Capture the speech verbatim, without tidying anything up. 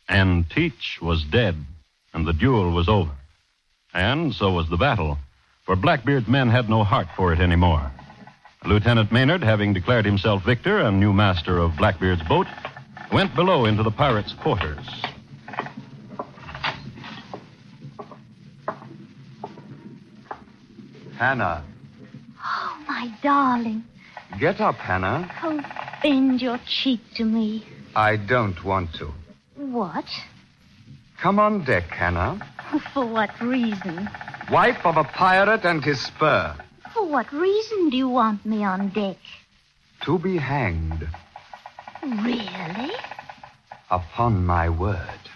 And Teach was dead, and the duel was over. And so was the battle, for Blackbeard's men had no heart for it anymore. Lieutenant Maynard, having declared himself victor and new master of Blackbeard's boat, went below into the pirates' quarters. Hannah. Oh, my darling. Get up, Hannah. Oh, bend your cheek to me. I don't want to. What? Come on deck, Hannah. For what reason? Wife of a pirate and his spur. For what reason do you want me on deck? To be hanged. Really? Upon my word.